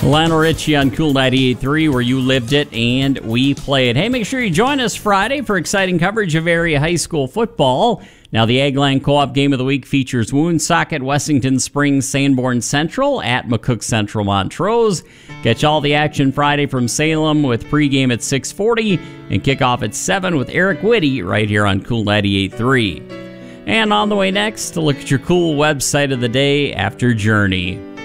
Lionel Richie on Cool 98.3, where you lived it and we played. Hey, make sure you join us Friday for exciting coverage of area high school football. Now, the Agland Co-op Game of the Week features Woonsocket, Wessington Springs, Sanborn Central at McCook Central Montrose. Catch all the action Friday from Salem with pregame at 6:40 and kickoff at 7 with Eric Whitty right here on Cool 98.3. And on the way next, to look at your cool website of the day after Journey.